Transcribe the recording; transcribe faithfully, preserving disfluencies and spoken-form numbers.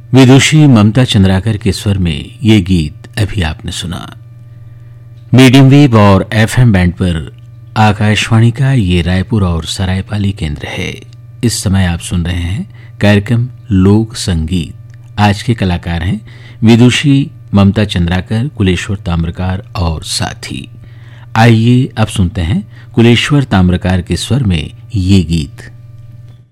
विदुषी ममता चंद्राकर के स्वर में ये गीत अभी आपने सुना। मीडियम वेव और एफएम बैंड पर आकाशवाणी का ये रायपुर और सरायपाली केंद्र है। इस समय आप सुन रहे हैं कार्यक्रम लोक संगीत। आज के कलाकार हैं विदुषी ममता चंद्राकर, कुलेश्वर ताम्रकार और साथी। आइए अब सुनते हैं कुलेश्वर ताम्रकार के स्वर में ये गीत।